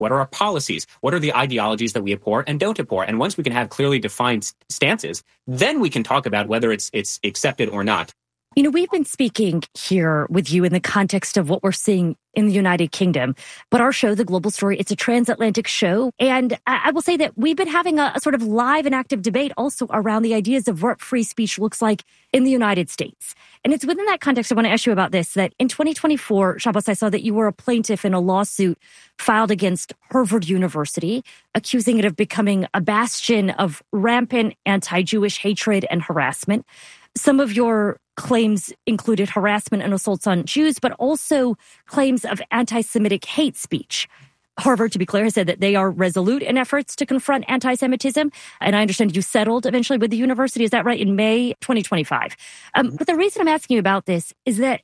What are our policies? What are the ideologies that we abhor and don't abhor? And once we can have clearly defined stances, then we can talk about whether it's accepted or not. You know, we've been speaking here with you in the context of what we're seeing in the United Kingdom. But our show, The Global Story, it's a transatlantic show. And I will say that we've been having a sort of live and active debate also around the ideas of what free speech looks like in the United States. And it's within that context I want to ask you about this, that in 2024, Shabbos, I saw that you were a plaintiff in a lawsuit filed against Harvard University, accusing it of becoming a bastion of rampant anti-Jewish hatred and harassment. Some of your claims included harassment and assaults on Jews, but also claims of anti-Semitic hate speech. Harvard, to be clear, has said that they are resolute in efforts to confront anti-Semitism. And I understand you settled eventually with the university. Is that right? In May 2025. But the reason I'm asking you about this is that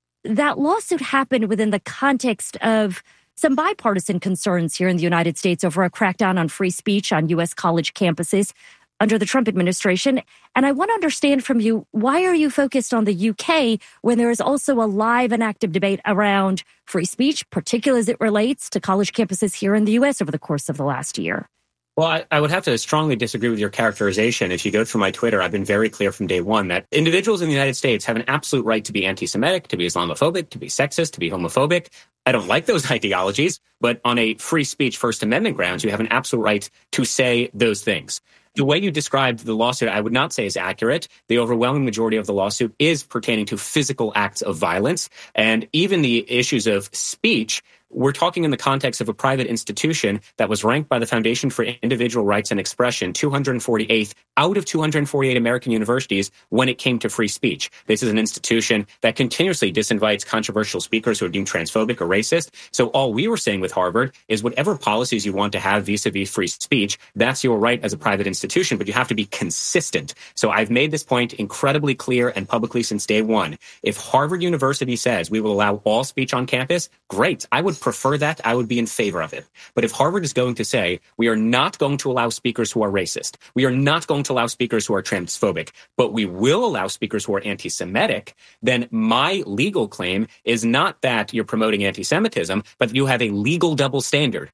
lawsuit happened within the context of some bipartisan concerns here in the United States over a crackdown on free speech on U.S. college campuses under the Trump administration. And I want to understand from you, why are you focused on the UK when there is also a live and active debate around free speech, particularly as it relates to college campuses here in the US over the course of the last year? Well, I would have to strongly disagree with your characterization. If you go through my Twitter, I've been very clear from day one that individuals in the United States have an absolute right to be anti-Semitic, to be Islamophobic, to be sexist, to be homophobic. I don't like those ideologies, but on a free speech First Amendment grounds, you have an absolute right to say those things. The way you described the lawsuit, I would not say is accurate. The overwhelming majority of the lawsuit is pertaining to physical acts of violence. And even the issues of speech, we're talking in the context of a private institution that was ranked by the Foundation for Individual Rights and Expression 248th out of 248 American universities when it came to free speech. This is an institution that continuously disinvites controversial speakers who are deemed transphobic or racist. So all we were saying with Harvard is whatever policies you want to have vis-a-vis free speech, that's your right as a private institution, but you have to be consistent. So I've made this point incredibly clear and publicly since day one. If Harvard University says we will allow all speech on campus, great. I would prefer that. I would be in favor of it. But if Harvard is going to say we are not going to allow speakers who are racist, we are not going to allow speakers who are transphobic, but we will allow speakers who are anti-Semitic, then my legal claim is not that you're promoting anti-Semitism, but that you have a legal double standard.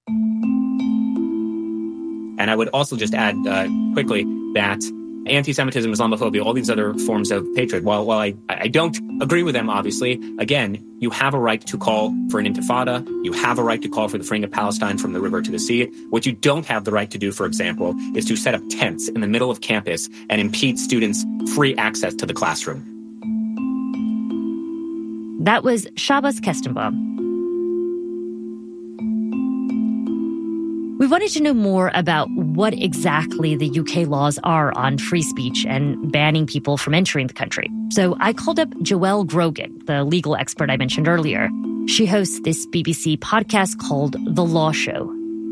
And I would also just add quickly that anti-Semitism, Islamophobia, all these other forms of hatred, while I don't agree with them, obviously, again, you have a right to call for an intifada. You have a right to call for the freeing of Palestine from the river to the sea. What you don't have the right to do, for example, is to set up tents in the middle of campus and impede students' free access to the classroom. That was Shabbos Kestenbaum. We wanted to know more about what exactly the UK laws are on free speech and banning people from entering the country. So I called up Joelle Grogan, the legal expert I mentioned earlier. She hosts this BBC podcast called The Law Show.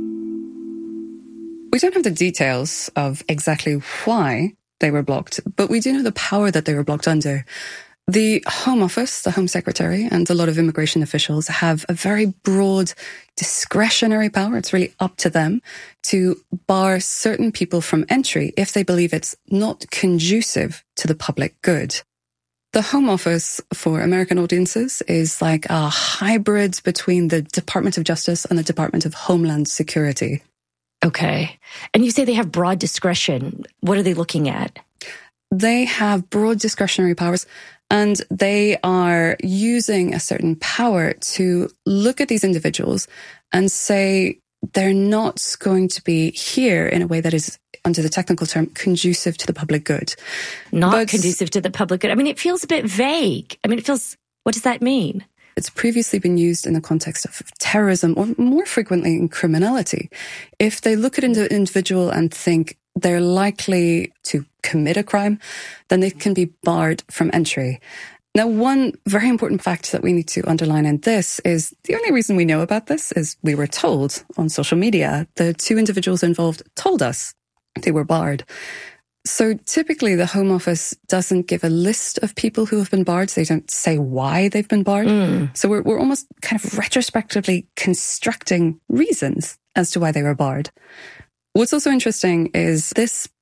We don't have the details of exactly why they were blocked, but we do know the power that they were blocked under. The Home Office, the Home Secretary, and a lot of immigration officials have a very broad discretionary power. It's really up to them to bar certain people from entry if they believe it's not conducive to the public good. The Home Office for American audiences is like a hybrid between the Department of Justice and the Department of Homeland Security. Okay. And you say they have broad discretion. What are they looking at? They have broad discretionary powers, and they are using a certain power to look at these individuals and say they're not going to be here in a way that is, under the technical term, conducive to the public good. Not conducive to the public good. I mean, it feels a bit vague. I mean, what does that mean? It's previously been used in the context of terrorism or more frequently in criminality. If they look at an individual and think they're likely to commit a crime, then they can be barred from entry. Now, one very important fact that we need to underline in this is the only reason we know about this is we were told on social media. The two individuals involved told us they were barred. So typically the Home Office doesn't give a list of people who have been barred. They don't say why they've been barred. So we're almost kind of retrospectively constructing reasons as to why they were barred. What's also interesting is this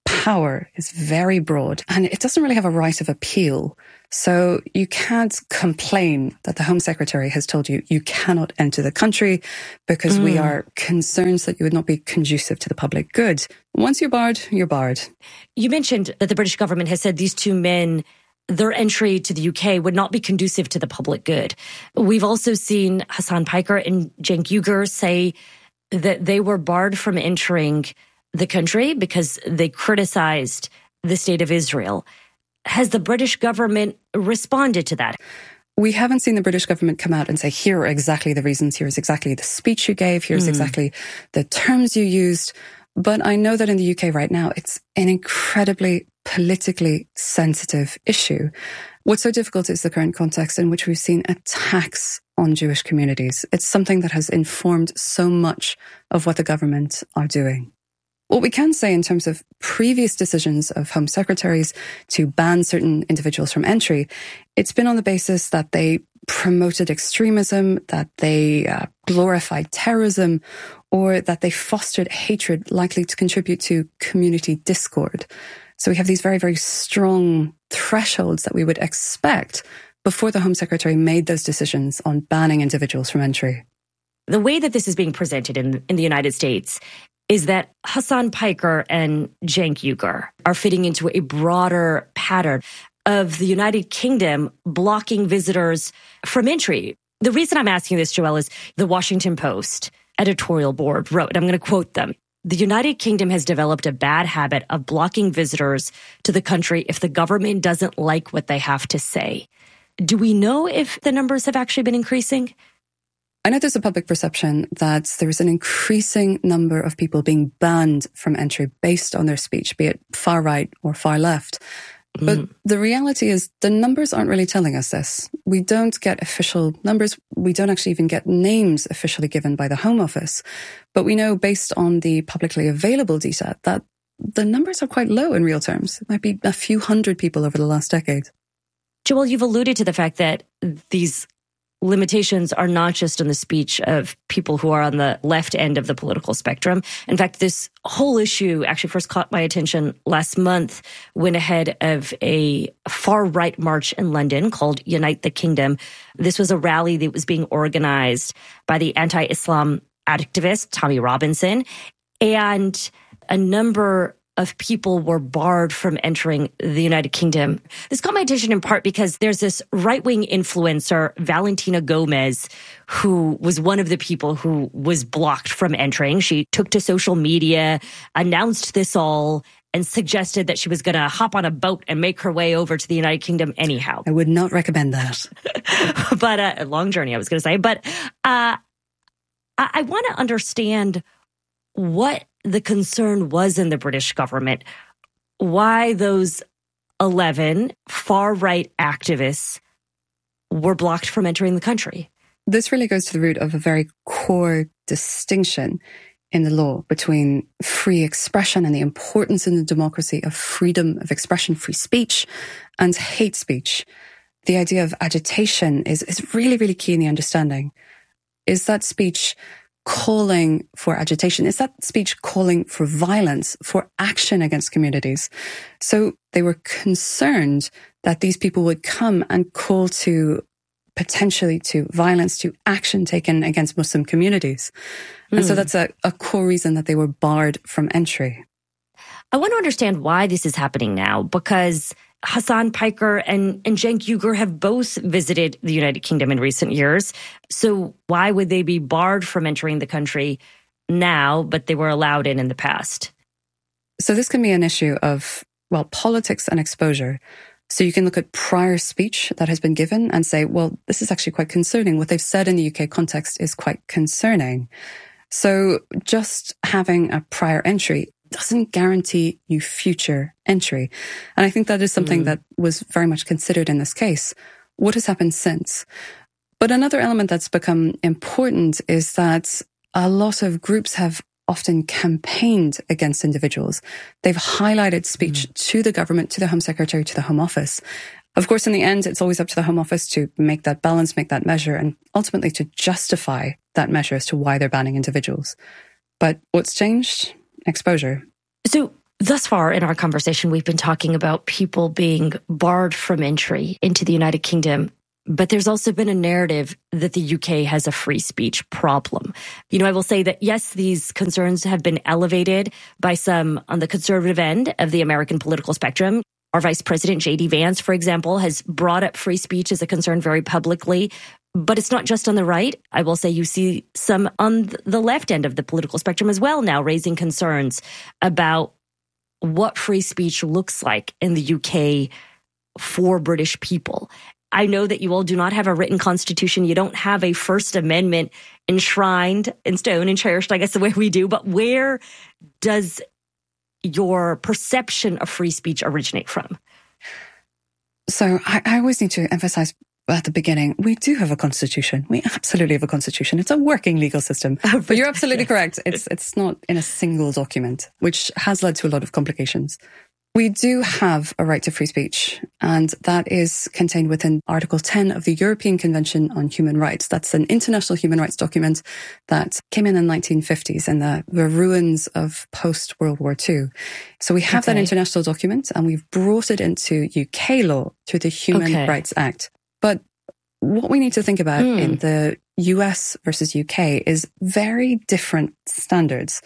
power is very broad and it doesn't really have a right of appeal. So you can't complain that the Home Secretary has told you you cannot enter the country because we are concerned that you would not be conducive to the public good. Once you're barred, you're barred. You mentioned that the British government has said these two men, their entry to the UK would not be conducive to the public good. We've also seen Hasan Piker and Cenk Uygur say that they were barred from entering the country because they criticized the state of Israel. Has the British government responded to that? We haven't seen the British government come out and say, here are exactly the reasons, here's exactly the speech you gave, here's exactly the terms you used. But I know that in the UK right now, it's an incredibly politically sensitive issue. What's so difficult is the current context in which we've seen attacks on Jewish communities. It's something that has informed so much of what the government are doing. What we can say in terms of previous decisions of Home Secretaries to ban certain individuals from entry, it's been on the basis that they promoted extremism, that they glorified terrorism, or that they fostered hatred likely to contribute to community discord. So we have these very, very strong thresholds that we would expect before the Home Secretary made those decisions on banning individuals from entry. The way that this is being presented in the United States is that Hasan Piker and Cenk Uygur are fitting into a broader pattern of the United Kingdom blocking visitors from entry. The reason I'm asking this, Joelle, is the Washington Post editorial board wrote, I'm going to quote them, "The United Kingdom has developed a bad habit of blocking visitors to the country if the government doesn't like what they have to say." Do we know if the numbers have actually been increasing? I know there's a public perception that there's an increasing number of people being banned from entry based on their speech, be it far right or far left. But the reality is the numbers aren't really telling us this. We don't get official numbers. We don't actually even get names officially given by the Home Office. But we know based on the publicly available data that the numbers are quite low in real terms. It might be a few hundred people over the last decade. Joelle, you've alluded to the fact that these limitations are not just on the speech of people who are on the left end of the political spectrum. In fact, this whole issue actually first caught my attention last month when ahead of a far-right march in London called Unite the Kingdom. This was a rally that was being organized by the anti-Islam activist Tommy Robinson, and a number of people were barred from entering the United Kingdom. This caught my attention in part because there's this right-wing influencer, Valentina Gomez, who was one of the people who was blocked from entering. She took to social media, announced this all, and suggested that she was going to hop on a boat and make her way over to the United Kingdom anyhow. I would not recommend that. But a long journey, I was going to say. But I want to understand what the concern was in the British government, why those 11 far-right activists were blocked from entering the country. This really goes to the root of a very core distinction in the law between free expression and the importance in the democracy of freedom of expression, free speech, and hate speech. The idea of agitation is really, really key in the understanding. Is that speech calling for agitation? Is that speech calling for violence, for action against communities? So they were concerned that these people would come and call to potentially to violence, to action taken against Muslim communities. And so that's a core reason that they were barred from entry. I want to understand why this is happening now, because Hasan Piker and Cenk Uygur have both visited the United Kingdom in recent years. So why would they be barred from entering the country now, but they were allowed in the past? So this can be an issue of, well, politics and exposure. So you can look at prior speech that has been given and say, well, this is actually quite concerning. What they've said in the UK context is quite concerning. So just having a prior entry doesn't guarantee you future entry. And I think that is something that was very much considered in this case. What has happened since? But another element that's become important is that a lot of groups have often campaigned against individuals. They've highlighted speech to the government, to the Home Secretary, to the Home Office. Of course, in the end, it's always up to the Home Office to make that balance, make that measure, and ultimately to justify that measure as to why they're banning individuals. But what's changed? Exposure. So Thus far in our conversation, we've been talking about people being barred from entry into the United Kingdom. But there's also been a narrative that the UK has a free speech problem. I will say that, yes, these concerns have been elevated by some on the conservative end of the American political spectrum. Our Vice President, J.D. Vance, for example, has brought up free speech as a concern very publicly. But it's not just on the right. I will say you see some on the left end of the political spectrum as well now raising concerns about what free speech looks like in the UK for British people. I know that you all do not have a written constitution. You don't have a First Amendment enshrined in stone and cherished, I guess, the way we do. But where does your perception of free speech originate from? So I always need to emphasize at the beginning, we do have a constitution. We absolutely have a constitution. It's a working legal system. But you're absolutely correct. It's not in a single document, which has led to a lot of complications. We do have a right to free speech, and that is contained within Article 10 of the European Convention on Human Rights. That's an international human rights document that came in the 1950s in the ruins of post-World War II. So we have that international document, and we've brought it into UK law through the Human Rights Act. But what we need to think about in the US versus UK is very different standards.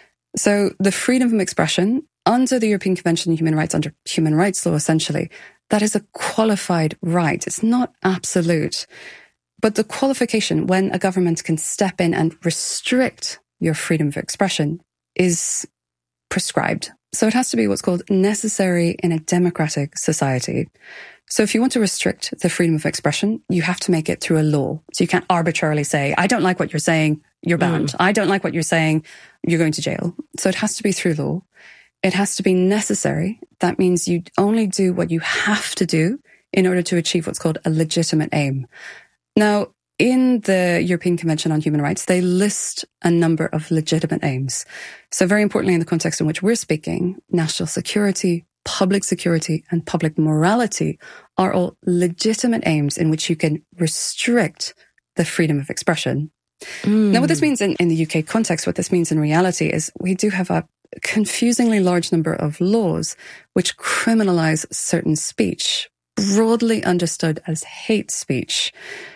So the freedom of expression under the European Convention on Human Rights, under human rights law, essentially, that is a qualified right. It's not absolute. But the qualification when a government can step in and restrict your freedom of expression is prescribed. So it has to be what's called necessary in a democratic society. So if you want to restrict the freedom of expression, you have to make it through a law. So you can't arbitrarily say, I don't like what you're saying, you're banned. I don't like what you're saying, you're going to jail. So it has to be through law. It has to be necessary. That means you only do what you have to do in order to achieve what's called a legitimate aim. Now, in the European Convention on Human Rights, they list a number of legitimate aims. So very importantly, in the context in which we're speaking, national security, public security, and public morality are all legitimate aims in which you can restrict the freedom of expression. Now, what this means in the UK context, what this means in reality is we do have a confusingly large number of laws which criminalize certain speech, broadly understood as hate speech.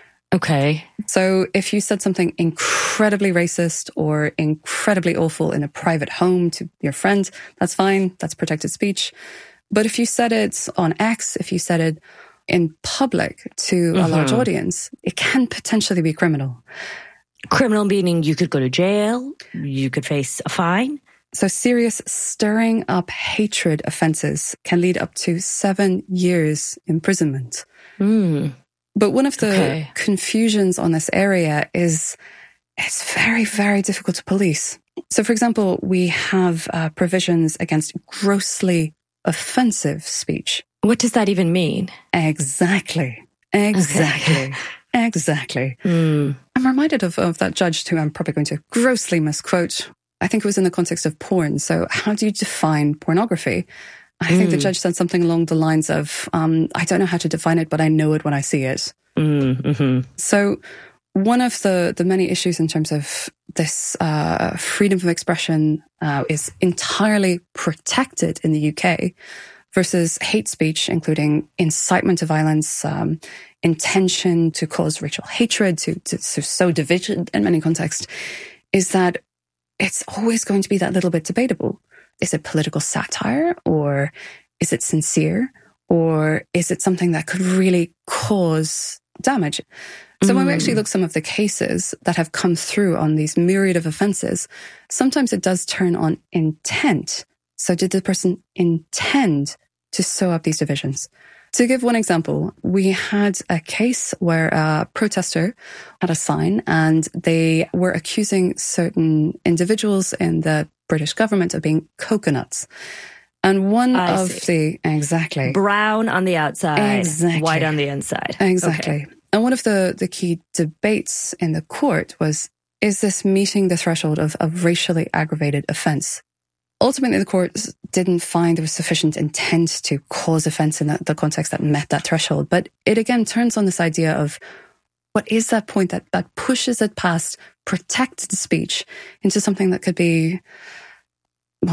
Okay. So if you said something incredibly racist or incredibly awful in a private home to your friend, that's fine. That's protected speech. But if you said it on X, if you said it in public to a large audience, it can potentially be criminal. Criminal meaning you could go to jail, you could face a fine. So serious stirring up hatred offences can lead up to 7 years imprisonment. But one of the confusions on this area is it's very, very difficult to police. So, for example, we have provisions against grossly offensive speech. What does that even mean? Exactly. Exactly. I'm reminded of that judge who I'm probably going to grossly misquote. I think it was in the context of porn. So how do you define pornography? I think the judge said something along the lines of, I don't know how to define it, but I know it when I see it. So one of the many issues in terms of this freedom of expression is entirely protected in the UK versus hate speech, including incitement to violence, intention to cause racial hatred, to sow division in many contexts, is that it's always going to be that little bit debatable. Is it political satire, or is it sincere, or is it something that could really cause damage? So when we actually look at some of the cases that have come through on these myriad of offences, sometimes it does turn on intent. So did the person intend to sow up these divisions? To give one example, we had a case where a protester had a sign and they were accusing certain individuals in the British government of being coconuts. And one of the... Exactly. Brown on the outside, white on the inside. Exactly. Okay. And one of the key debates in the court was, is this meeting the threshold of a racially aggravated offence? Ultimately, the court didn't find there was sufficient intent to cause offence in the context that met that threshold. But it again turns on this idea of what is that point that pushes it past protected speech into something that could be, well,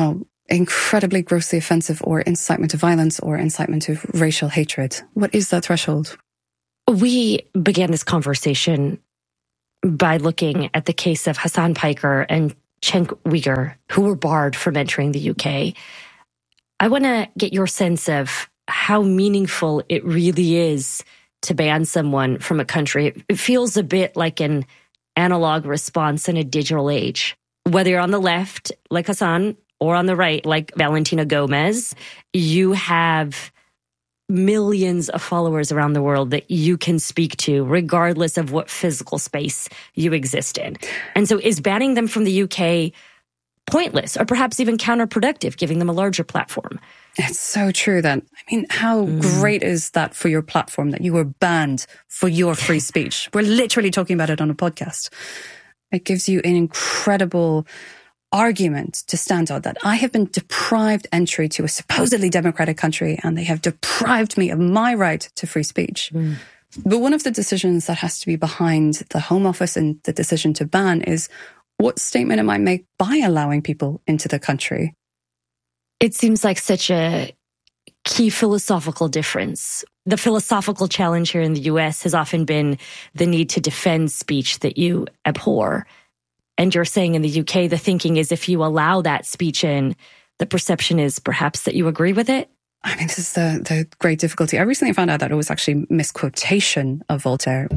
incredibly grossly offensive or incitement to violence or incitement to racial hatred? What is that threshold? We began this conversation by looking at the case of Hasan Piker and Cenk Uygur, who were barred from entering the UK. I want to get your sense of how meaningful it really is to ban someone from a country. It feels a bit like an analog response in a digital age. Whether you're on the left, like Hasan, or on the right, like Valentina Gomez, you have millions of followers around the world that you can speak to, regardless of what physical space you exist in. And so is banning them from the UK pointless or perhaps even counterproductive, giving them a larger platform? It's so true then. I mean, how great is that for your platform that you were banned for your free speech? We're literally talking about it on a podcast. It gives you an incredible argument to stand on that I have been deprived entry to a supposedly democratic country and they have deprived me of my right to free speech. But one of the decisions that has to be behind the Home Office and the decision to ban is what statement it might make by allowing people into the country. It seems like such a key philosophical difference. The philosophical challenge here in the US has often been the need to defend speech that you abhor. And you're saying in the UK, the thinking is if you allow that speech in, the perception is perhaps that you agree with it? I mean, this is the great difficulty. I recently found out that it was actually misquotation of Voltaire.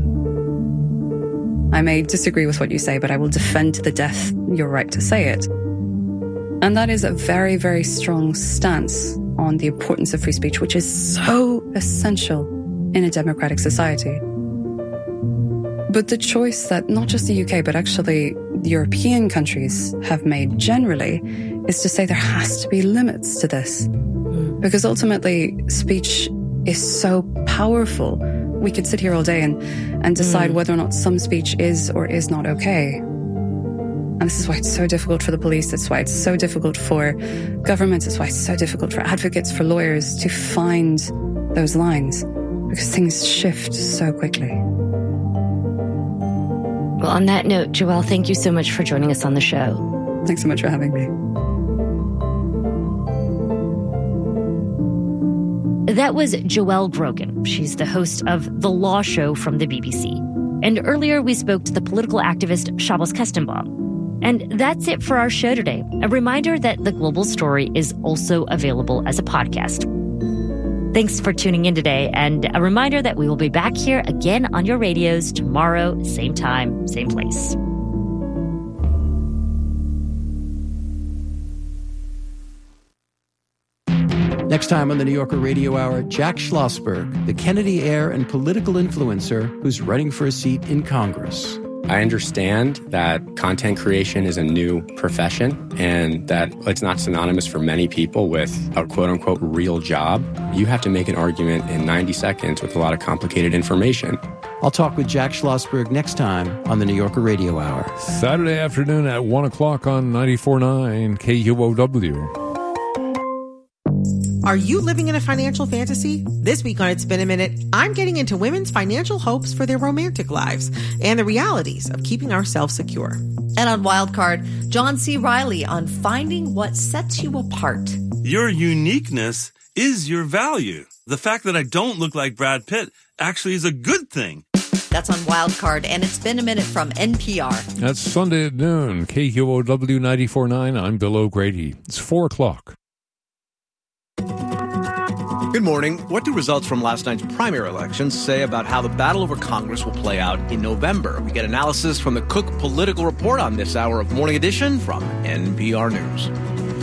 I may disagree with what you say, but I will defend to the death your right to say it. And that is a very, very strong stance on the importance of free speech, which is so essential in a democratic society. But the choice that not just the UK, but actually European countries have made generally is to say there has to be limits to this. Because ultimately, speech is so powerful. We could sit here all day and decide whether or not some speech is or is not okay. And this is why it's so difficult for the police. It's why it's so difficult for governments. It's why it's so difficult for advocates, for lawyers to find those lines. Because things shift so quickly. Well, on that note, Joelle, thank you so much for joining us on the show. Thanks so much for having me. That was Joelle Grogan. She's the host of The Law Show from the BBC. And earlier we spoke to the political activist Shabbos Kestenbaum. And that's it for our show today. A reminder that The Global Story is also available as a podcast. Thanks for tuning in today, and a reminder that we will be back here again on your radios tomorrow, same time, same place. Next time on the New Yorker Radio Hour, Jack Schlossberg, the Kennedy heir and political influencer who's running for a seat in Congress. I understand that content creation is a new profession and that it's not synonymous for many people with a quote-unquote real job. You have to make an argument in 90 seconds with a lot of complicated information. I'll talk with Jack Schlossberg next time on the New Yorker Radio Hour. Saturday afternoon at 1 o'clock on 94.9 KUOW. Are you living in a financial fantasy? This week on It's Been a Minute, I'm getting into women's financial hopes for their romantic lives and the realities of keeping ourselves secure. And on Wildcard, John C. Reilly on finding what sets you apart. Your uniqueness is your value. The fact that I don't look like Brad Pitt actually is a good thing. That's on Wildcard, and It's Been a Minute from NPR. That's Sunday at noon, KUOW 94.9. I'm Bill O'Grady. It's 4 o'clock. Good morning. What do results from last night's primary elections say about how the battle over Congress will play out in November? We get analysis from the Cook Political Report on this hour of Morning Edition from NPR News.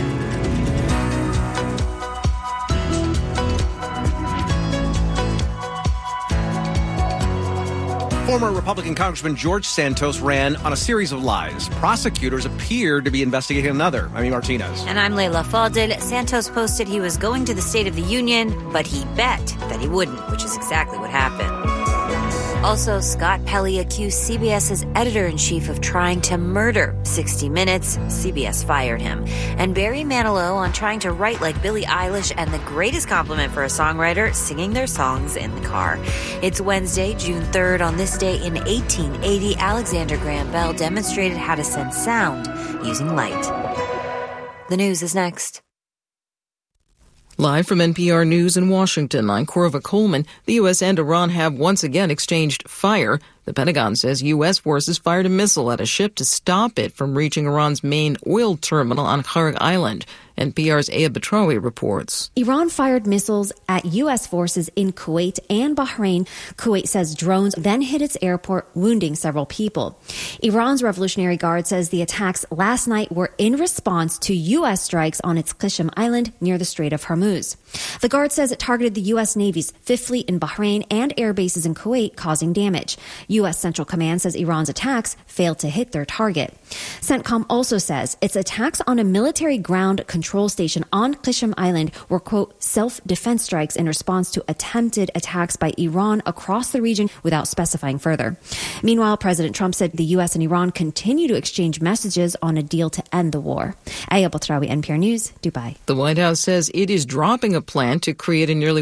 Former Republican Congressman George Santos ran on a series of lies. Prosecutors appear to be investigating another. Amy Martinez. And I'm Leila Fadel. Santos posted he was going to the State of the Union, but he bet that he wouldn't, which is exactly what happened. Also, Scott Pelley accused CBS's editor-in-chief of trying to murder 60 Minutes. CBS fired him. And Barry Manilow on trying to write like Billie Eilish, and the greatest compliment for a songwriter, singing their songs in the car. It's Wednesday, June 3rd. On this day in 1880, Alexander Graham Bell demonstrated how to send sound using light. The news is next. Live from NPR News in Washington, I'm Corva Coleman. The U.S. and Iran have once again exchanged fire. The Pentagon says U.S. forces fired a missile at a ship to stop it from reaching Iran's main oil terminal on Kharg Island. NPR's Aya Batrawi reports. Iran fired missiles at U.S. forces in Kuwait and Bahrain. Kuwait says drones then hit its airport, wounding several people. Iran's Revolutionary Guard says the attacks last night were in response to U.S. strikes on its Qishm Island near the Strait of Hormuz. The Guard says it targeted the U.S. Navy's Fifth Fleet in Bahrain and air bases in Kuwait, causing damage. U.S. Central Command says Iran's attacks failed to hit their target. CENTCOM also says its attacks on a military ground control station on Qishm Island were, quote, self-defense strikes in response to attempted attacks by Iran across the region without specifying further. Meanwhile, President Trump said the U.S. and Iran continue to exchange messages on a deal to end the war. Aya Batrawi, NPR News, Dubai. The White House says it is dropping a plan to create a nearly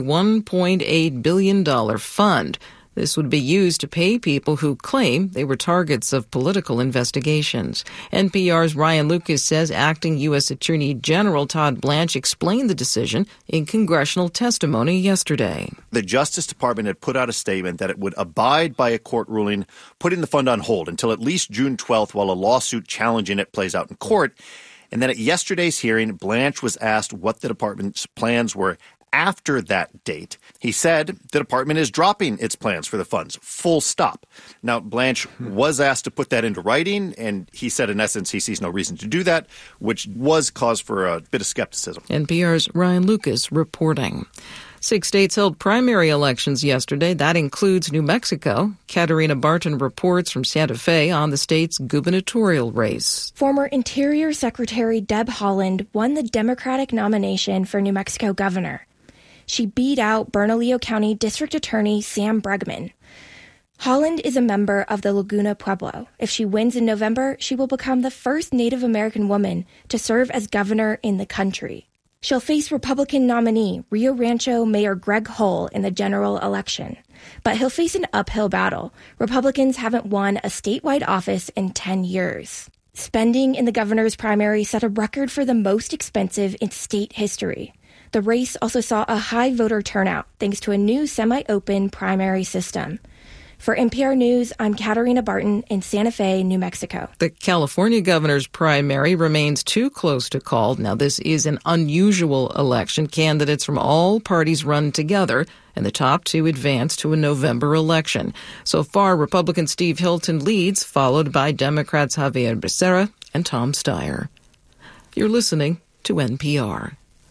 $1.8 billion fund. This would be used to pay people who claim they were targets of political investigations. NPR's Ryan Lucas says acting U.S. Attorney General Todd Blanche explained the decision in congressional testimony yesterday. The Justice Department had put out a statement that it would abide by a court ruling, putting the fund on hold until at least June 12th while a lawsuit challenging it plays out in court. And then at yesterday's hearing, Blanche was asked what the department's plans were after that date. He said the department is dropping its plans for the funds, full stop. Now, Blanche was asked to put that into writing, and he said, in essence, he sees no reason to do that, which was cause for a bit of skepticism. NPR's Ryan Lucas reporting. 6 states held primary elections yesterday. That includes New Mexico. Katarina Barton reports from Santa Fe on the state's gubernatorial race. Former Interior Secretary Deb Haaland won the Democratic nomination for New Mexico governor. She beat out Bernalillo County District Attorney Sam Bregman. Haaland is a member of the Laguna Pueblo. If she wins in November, she will become the first Native American woman to serve as governor in the country. She'll face Republican nominee Rio Rancho Mayor Greg Hull in the general election. But he'll face an uphill battle. Republicans haven't won a statewide office in 10 years. Spending in the governor's primary set a record for the most expensive in state history. The race also saw a high voter turnout thanks to a new semi-open primary system. For NPR News, I'm Katarina Barton in Santa Fe, New Mexico. The California governor's primary remains too close to call. Now, this is an unusual election. Candidates from all parties run together, and the top two advance to a November election. So far, Republican Steve Hilton leads, followed by Democrats Javier Becerra and Tom Steyer. You're listening to NPR.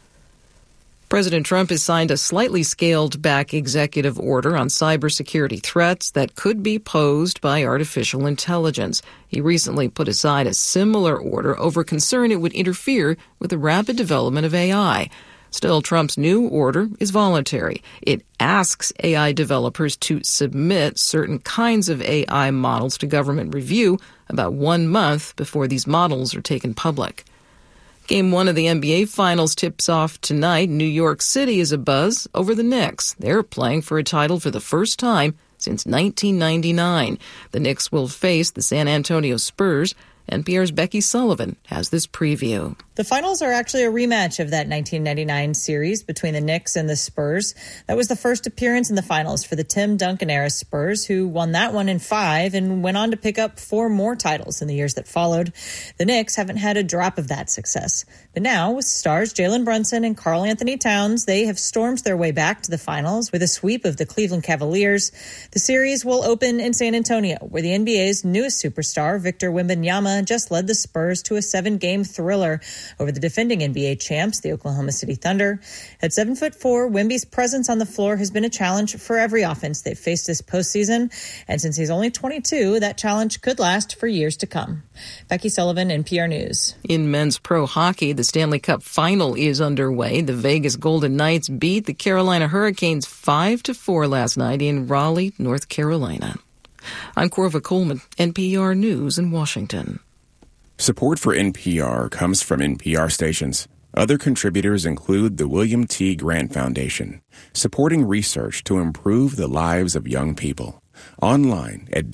President Trump has signed a slightly scaled-back executive order on cybersecurity threats that could be posed by artificial intelligence. He recently put aside a similar order over concern it would interfere with the rapid development of AI. Still, Trump's new order is voluntary. It asks AI developers to submit certain kinds of AI models to government review about 1 month before these models are taken public. Game 1 of the NBA Finals tips off tonight. New York City is abuzz over the Knicks. They're playing for a title for the first time since 1999. The Knicks will face the San Antonio Spurs. NPR's Becky Sullivan has this preview. The finals are actually a rematch of that 1999 series between the Knicks and the Spurs. That was the first appearance in the finals for the Tim Duncan-era Spurs, who won that one in 5 and went on to pick up 4 more titles in the years that followed. The Knicks haven't had a drop of that success. But now, with stars Jalen Brunson and Karl Anthony Towns, they have stormed their way back to the finals with a sweep of the Cleveland Cavaliers. The series will open in San Antonio, where the NBA's newest superstar, Victor Wembanyama, just led the Spurs to a 7-game thriller over the defending NBA champs, the Oklahoma City Thunder. At 7'4", Wemby's presence on the floor has been a challenge for every offense they've faced this postseason. And since he's only 22, that challenge could last for years to come. Becky Sullivan, NPR News. In men's pro hockey, the Stanley Cup final is underway. The Vegas Golden Knights beat the Carolina Hurricanes 5-4 last night in Raleigh, North Carolina. I'm Corva Coleman, NPR News in Washington. Support for NPR comes from NPR stations. Other contributors include the William T. Grant Foundation, supporting research to improve the lives of young people. Online at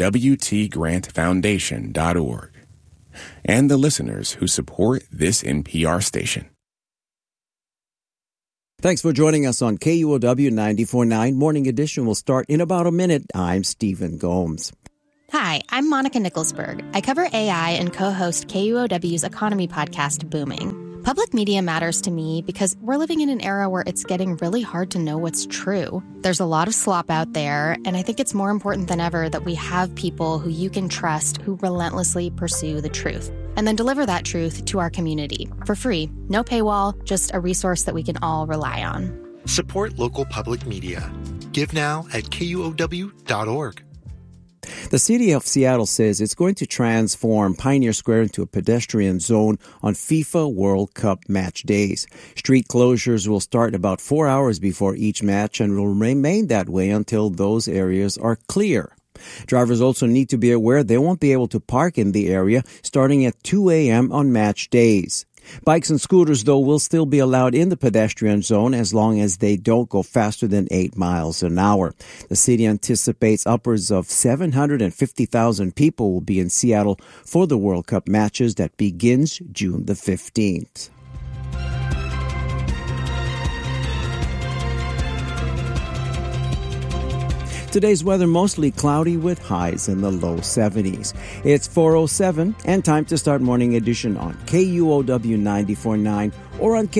wtgrantfoundation.org. And the listeners who support this NPR station. Thanks for joining us on KUOW 94.9. Morning Edition will start in about a minute. I'm Stephen Gomes. Hi, I'm Monica Nicholsberg. I cover AI and co-host KUOW's economy podcast, Booming. Public media matters to me because we're living in an era where it's getting really hard to know what's true. There's a lot of slop out there, and I think it's more important than ever that we have people who you can trust who relentlessly pursue the truth and then deliver that truth to our community for free. No paywall, just a resource that we can all rely on. Support local public media. Give now at KUOW.org. The city of Seattle says it's going to transform Pioneer Square into a pedestrian zone on FIFA World Cup match days. Street closures will start about 4 hours before each match and will remain that way until those areas are clear. Drivers also need to be aware they won't be able to park in the area starting at 2 a.m. on match days. Bikes and scooters, though, will still be allowed in the pedestrian zone as long as they don't go faster than 8 miles an hour. The city anticipates upwards of 750,000 people will be in Seattle for the World Cup matches that begins June the 15th. Today's weather mostly cloudy with highs in the low 70s. It's 4:07 and time to start Morning Edition on KUOW 94.9 or on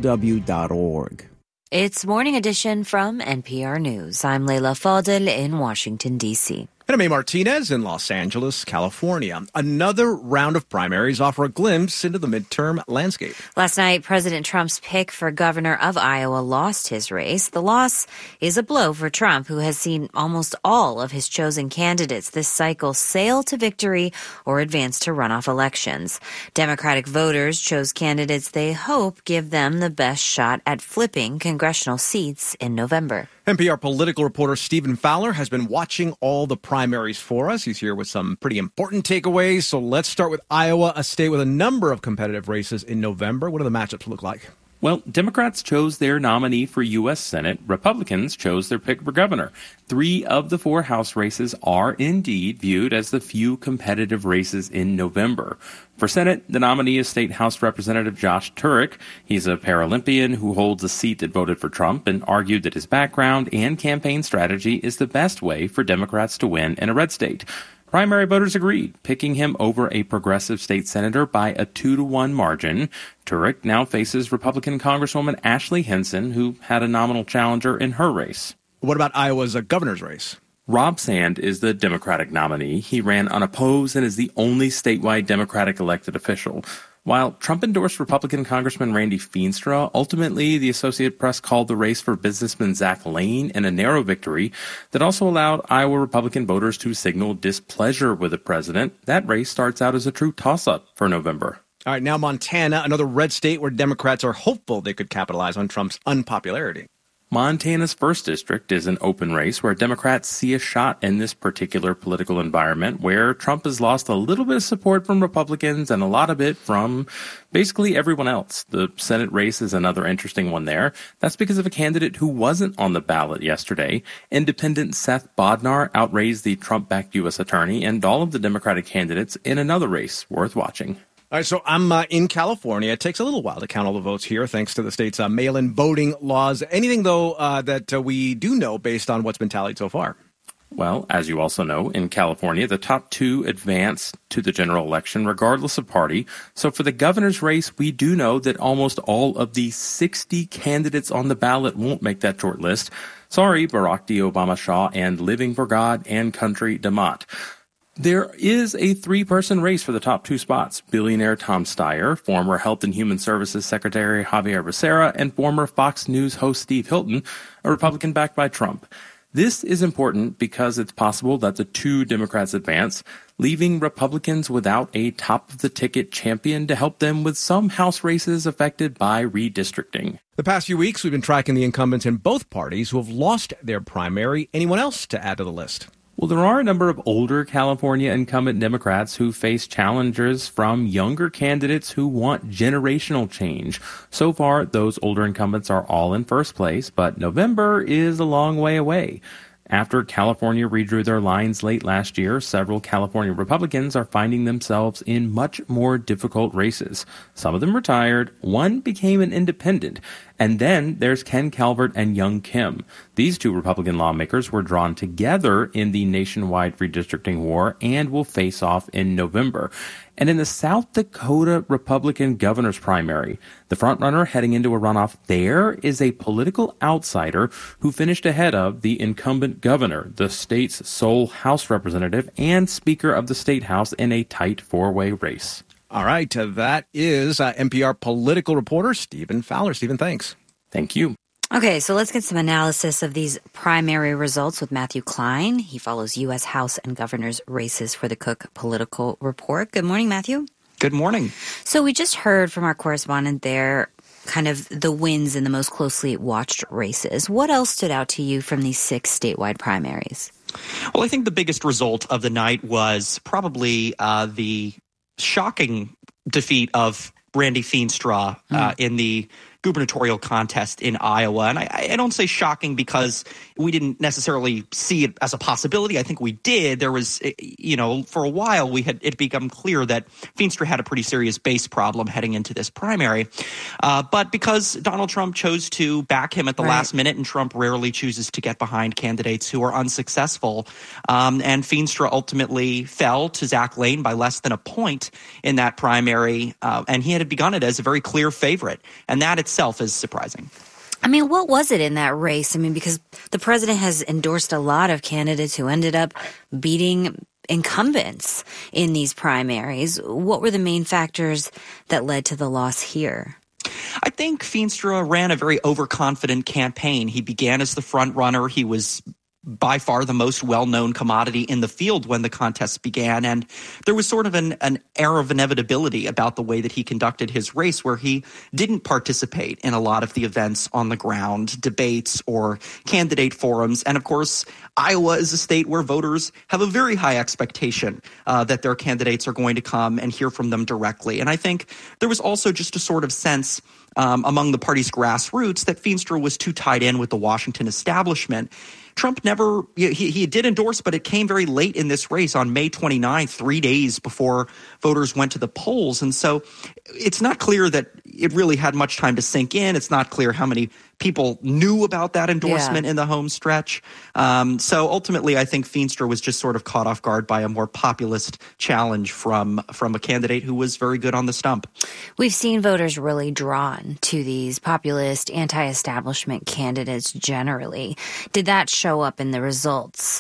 KUOW.org. It's Morning Edition from NPR News. I'm Leila Fadel in Washington, D.C. And I'm A. Martinez in Los Angeles, California. Another round of primaries offer a glimpse into the midterm landscape. Last night, President Trump's pick for governor of Iowa lost his race. The loss is a blow for Trump, who has seen almost all of his chosen candidates this cycle sail to victory or advance to runoff elections. Democratic voters chose candidates they hope give them the best shot at flipping congressional seats in November. NPR political reporter Stephen Fowler has been watching all the primaries for us. He's here with some pretty important takeaways. So let's start with Iowa, a state with a number of competitive races in November. What do the matchups look like? Well, Democrats chose their nominee for U.S. Senate. Republicans chose their pick for governor. 3 of the 4 House races are indeed viewed as the few competitive races in November. For Senate, the nominee is State House Representative Josh Turek. He's a Paralympian who holds a seat that voted for Trump and argued that his background and campaign strategy is the best way for Democrats to win in a red state. Primary voters agreed, picking him over a progressive state senator by a 2-1 margin. Turek now faces Republican Congresswoman Ashley Hinson, who had a nominal challenger in her race. What about Iowa's governor's race? Rob Sand is the Democratic nominee. He ran unopposed and is the only statewide Democratic elected official. While Trump-endorsed Republican Congressman Randy Feenstra, ultimately the Associated Press called the race for businessman Zach Lane in a narrow victory that also allowed Iowa Republican voters to signal displeasure with the president. That race starts out as a true toss-up for November. All right, now Montana, another red state where Democrats are hopeful they could capitalize on Trump's unpopularity. Montana's 1st District is an open race where Democrats see a shot in this particular political environment where Trump has lost a little bit of support from Republicans and a lot of it from basically everyone else. The Senate race is another interesting one there. That's because of a candidate who wasn't on the ballot yesterday. Independent Seth Bodnar outraised the Trump-backed U.S. attorney and all of the Democratic candidates in another race worth watching. All right, so I'm in California. It takes a little while to count all the votes here, thanks to the state's mail-in voting laws. Anything, though, that we do know based on what's been tallied so far? Well, as you also know, in California, the top 2 advance to the general election, regardless of party. So for the governor's race, we do know that almost all of the 60 candidates on the ballot won't make that short list. Sorry, Barack D. Obama Shaw and Living for God and Country DeMott. There is a 3-person race for the top 2 spots. Billionaire Tom Steyer, former Health and Human Services Secretary Javier Becerra, and former Fox News host Steve Hilton, a Republican backed by Trump. This is important because it's possible that the 2 Democrats advance, leaving Republicans without a top-of-the-ticket champion to help them with some House races affected by redistricting. The past few weeks, we've been tracking the incumbents in both parties who have lost their primary. Anyone else to add to the list? Well, there are a number of older California incumbent Democrats who face challengers from younger candidates who want generational change. So far, those older incumbents are all in first place, but November is a long way away. After California redrew their lines late last year, several California Republicans are finding themselves in much more difficult races. Some of them retired. One became an independent. And then there's Ken Calvert and Young Kim. These two Republican lawmakers were drawn together in the nationwide redistricting war and will face off in November. And in the South Dakota Republican governor's primary, the frontrunner heading into a runoff there is a political outsider who finished ahead of the incumbent governor, the state's sole House representative and Speaker of the State House in a tight four-way race. All right, that is NPR political reporter Stephen Fowler. Stephen, thanks. Thank you. Okay, so let's get some analysis of these primary results with Matthew Klein. He follows U.S. House and Governor's races for the Cook Political Report. Good morning, Matthew. Good morning. So we just heard from our correspondent there kind of the wins in the most closely watched races. What else stood out to you from these 6 statewide primaries? Well, I think the biggest result of the night was probably the shocking defeat of Randy Feenstra in the gubernatorial contest in Iowa. And I don't say shocking because we didn't necessarily see it as a possibility. I think we did. There was, for a while it become clear that Feenstra had a pretty serious base problem heading into this primary. But because Donald Trump chose to back him at the last minute, and Trump rarely chooses to get behind candidates who are unsuccessful, and Feenstra ultimately fell to Zach Lane by less than a point in that primary, and he had begun it as a very clear favorite. And that itself is surprising. I mean, what was it in that race? I mean, because the president has endorsed a lot of candidates who ended up beating incumbents in these primaries. What were the main factors that led to the loss here? I think Feenstra ran a very overconfident campaign. He began as the front runner. He was by far the most well-known commodity in the field when the contest began. And there was sort of an air of inevitability about the way that he conducted his race, where he didn't participate in a lot of the events on the ground, debates or candidate forums. And of course, Iowa is a state where voters have a very high expectation that their candidates are going to come and hear from them directly. And I think there was also just a sort of sense among the party's grassroots that Feenstra was too tied in with the Washington establishment. Trump never, he did endorse, but it came very late in this race on May 29th, 3 days before voters went to the polls. And so it's not clear that it really had much time to sink in. It's not clear how many people knew about that endorsement in the home stretch. So ultimately, I think Feenstra was just sort of caught off guard by a more populist challenge from a candidate who was very good on the stump. We've seen voters really drawn to these populist, anti-establishment candidates generally. Did that show up in the results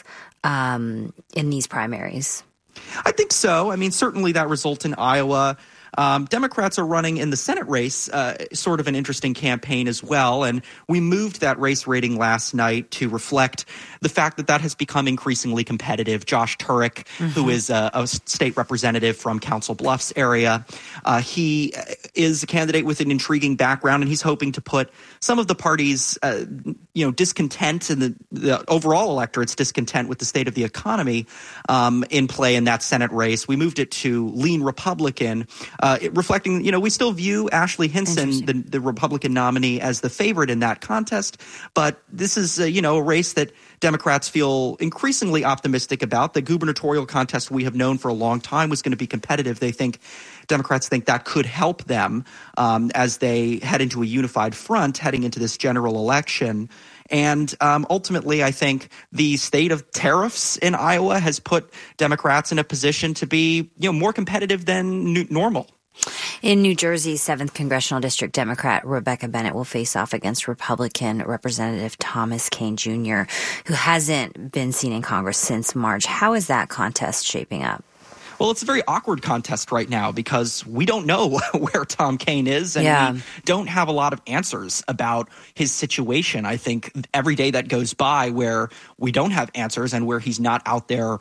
in these primaries? I think so. I mean, certainly that result in Iowa. Democrats are running in the Senate race, sort of an interesting campaign as well. And we moved that race rating last night to reflect the fact that has become increasingly competitive. Josh Turek, who is a state representative from Council Bluffs area, he is a candidate with an intriguing background, and he's hoping to put some of the party's, discontent and the overall electorate's discontent with the state of the economy in play in that Senate race. We moved it to lean Republican, reflecting, we still view Ashley Hinson, the Republican nominee, as the favorite in that contest. But this is, a race that Democrats feel increasingly optimistic about. The gubernatorial contest we have known for a long time was going to be competitive. Democrats think that could help them as they head into a unified front heading into this general election. And ultimately, I think the state of tariffs in Iowa has put Democrats in a position to be, more competitive than normal. In New Jersey's 7th Congressional District, Democrat Rebecca Bennett will face off against Republican Representative Thomas Kean Jr., who hasn't been seen in Congress since March. How is that contest shaping up? Well, it's a very awkward contest right now because we don't know where Tom Kean is, and we don't have a lot of answers about his situation. I think every day that goes by where we don't have answers and where he's not out there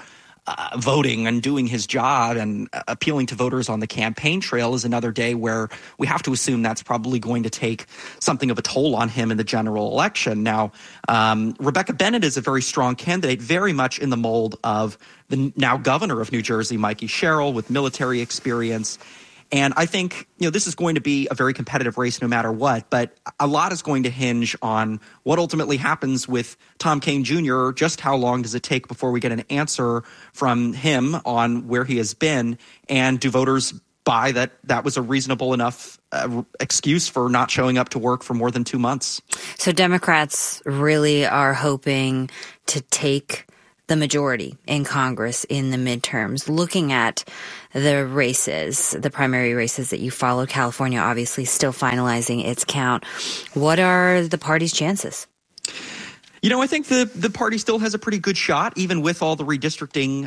voting and doing his job and appealing to voters on the campaign trail is another day where we have to assume that's probably going to take something of a toll on him in the general election. Now, Rebecca Bennett is a very strong candidate, very much in the mold of the now governor of New Jersey, Mikey Sherrill, with military experience. And I think, this is going to be a very competitive race no matter what, but a lot is going to hinge on what ultimately happens with Tom Kean Jr. Just how long does it take before we get an answer from him on where he has been? And do voters buy that was a reasonable enough excuse for not showing up to work for more than 2 months. So Democrats really are hoping to take the majority in Congress in the midterms. Looking at the races, the primary races that you followed, California obviously still finalizing its count. What are the party's chances? I think the party still has a pretty good shot, even with all the redistricting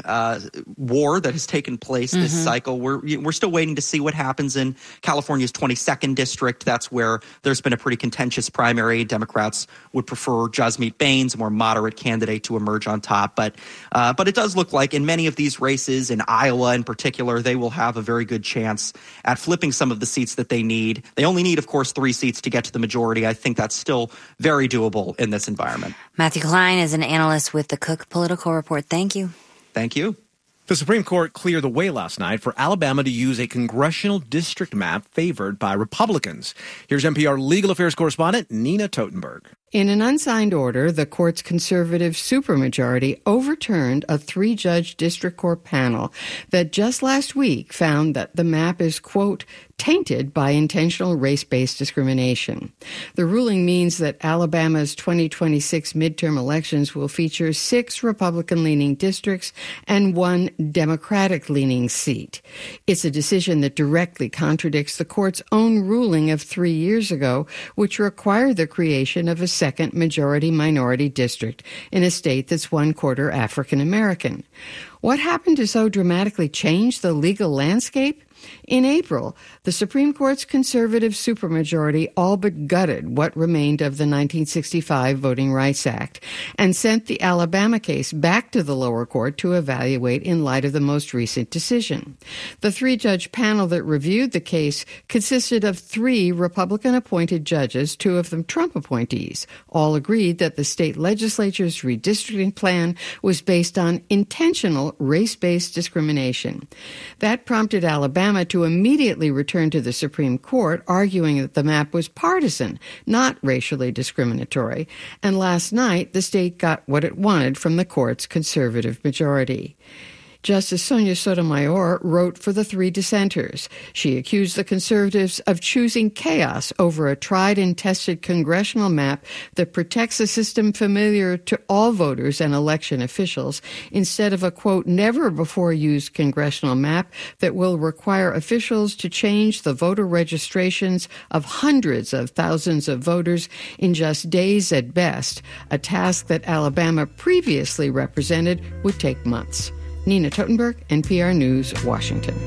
war that has taken place this cycle. We're still waiting to see what happens in California's 22nd district. That's where there's been a pretty contentious primary. Democrats would prefer Jasmeet Bains, a more moderate candidate, to emerge on top. But it does look like in many of these races, in Iowa in particular, they will have a very good chance at flipping some of the seats that they need. They only need, of course, 3 seats to get to the majority. I think that's still very doable in this environment. Matthew Klein is an analyst with the Cook Political Report. Thank you. Thank you. The Supreme Court cleared the way last night for Alabama to use a congressional district map favored by Republicans. Here's NPR legal affairs correspondent Nina Totenberg. In an unsigned order, the court's conservative supermajority overturned a 3-judge district court panel that just last week found that the map is, quote, tainted by intentional race-based discrimination. The ruling means that Alabama's 2026 midterm elections will feature 6 Republican-leaning districts and 1 Democratic-leaning seat. It's a decision that directly contradicts the court's own ruling of 3 years ago, which required the creation of a second majority-minority district in a state that's 1/4 African American. What happened to so dramatically change the legal landscape? In April, the Supreme Court's conservative supermajority all but gutted what remained of the 1965 Voting Rights Act and sent the Alabama case back to the lower court to evaluate in light of the most recent decision. The 3-judge panel that reviewed the case consisted of 3 Republican-appointed judges, 2 of them Trump appointees. All agreed that the state legislature's redistricting plan was based on intentional race-based discrimination. That prompted Alabama to immediately return to the Supreme Court, arguing that the map was partisan, not racially discriminatory. And last night, the state got what it wanted from the court's conservative majority. Justice Sonia Sotomayor wrote for the 3 dissenters. She accused the conservatives of choosing chaos over a tried and tested congressional map that protects a system familiar to all voters and election officials instead of a, quote, never-before-used congressional map that will require officials to change the voter registrations of hundreds of thousands of voters in just days at best, a task that Alabama previously represented would take months. Nina Totenberg, NPR News, Washington.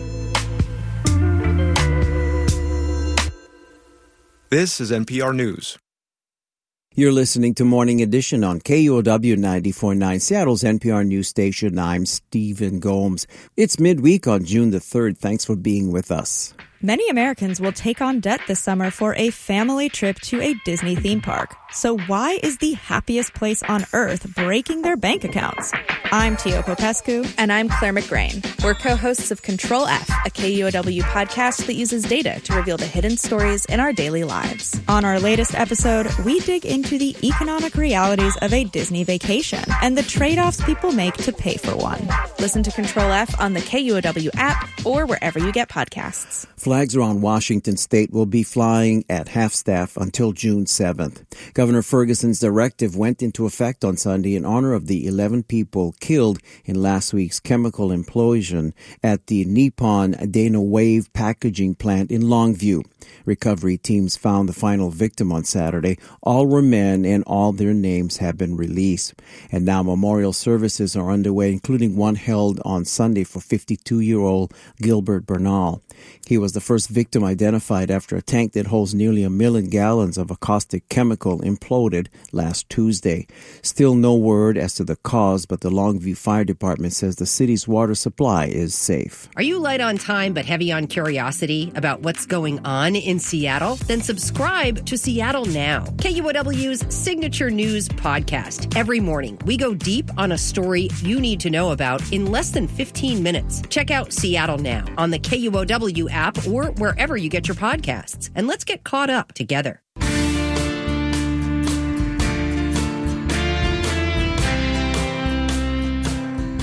This is NPR News. You're listening to Morning Edition on KUOW 94.9, Seattle's NPR news station. I'm Stephen Gomes. It's midweek on June the 3rd. Thanks for being with us. Many Americans will take on debt this summer for a family trip to a Disney theme park. So why is the happiest place on earth breaking their bank accounts? I'm Tio Popescu. And I'm Claire McGrain. We're co-hosts of Control F, a KUOW podcast that uses data to reveal the hidden stories in our daily lives. On our latest episode, we dig into the economic realities of a Disney vacation and the trade-offs people make to pay for one. Listen to Control F on the KUOW app or wherever you get podcasts. Flags around Washington state will be flying at half-staff until June 7th. Governor Ferguson's directive went into effect on Sunday in honor of the 11 people killed in last week's chemical implosion at the Nippon Dana Wave packaging plant in Longview. Recovery teams found the final victim on Saturday. All were men and all their names have been released. And now memorial services are underway, including one held on Sunday for 52-year-old Gilbert Bernal. He was the first victim identified after a tank that holds nearly 1 million gallons of a caustic chemical imploded last Tuesday. Still no word as to the cause, but the Longview Fire Department says the city's water supply is safe. Are you light on time but heavy on curiosity about what's going on in Seattle? Then subscribe to Seattle Now, KUOW's signature news podcast. Every morning, we go deep on a story you need to know about in less than 15 minutes. Check out Seattle Now on the KUOW app or wherever you get your podcasts. And let's get caught up together.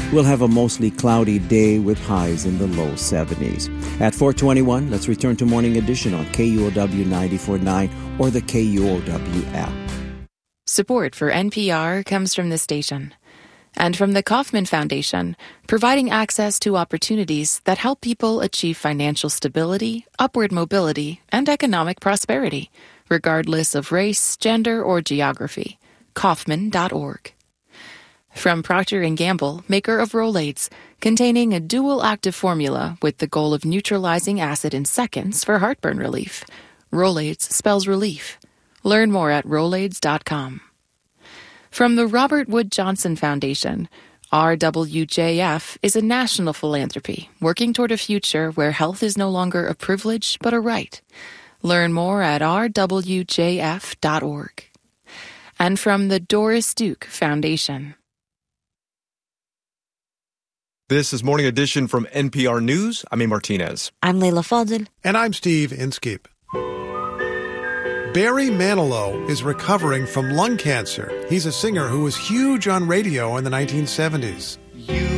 We'll have a mostly cloudy day with highs in the low 70s. At 4:21, let's return to Morning Edition on KUOW 94.9 or the KUOW app. Support for NPR comes from this station and from the Kauffman Foundation, providing access to opportunities that help people achieve financial stability, upward mobility, and economic prosperity, regardless of race, gender, or geography. Kauffman.org. From Procter & Gamble, maker of Rolaids, containing a dual active formula with the goal of neutralizing acid in seconds for heartburn relief. Rolaids spells relief. Learn more at Rolaids.com. From the Robert Wood Johnson Foundation, RWJF is a national philanthropy working toward a future where health is no longer a privilege but a right. Learn more at rwjf.org. And from the Doris Duke Foundation. This is Morning Edition from NPR News. I'm A. Martinez. I'm Leila Fadel. And I'm Steve Inskeep. Barry Manilow is recovering from lung cancer. He's a singer who was huge on radio in the 1970s.